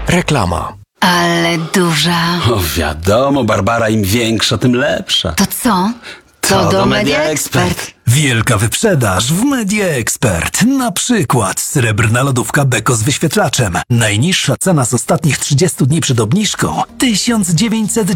Reklama. Ale duża. O, wiadomo, Barbara, im większa, tym lepsza. To co? To do Media Expert. Wielka wyprzedaż w Media Expert. Na przykład srebrna lodówka Beko z wyświetlaczem. Najniższa cena z ostatnich 30 dni przed obniżką 1900